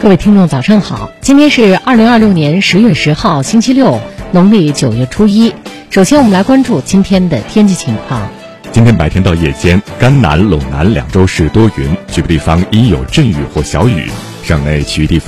各位听众早上好，今天是2026年10月10号星期六，农历9月初1。首先我们来关注今天的天气情况。 今天白天到夜间，甘南、陇南两州市多云，局部地方阴有阵雨或小雨，省内其余地方